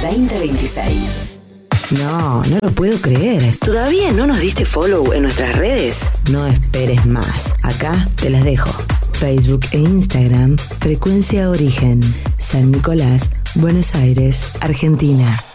2026. No lo puedo creer. ¿Todavía no nos diste follow en nuestras redes? No esperes más. Acá te las dejo. Facebook e Instagram, Frecuencia Origen, San Nicolás, Buenos Aires, Argentina.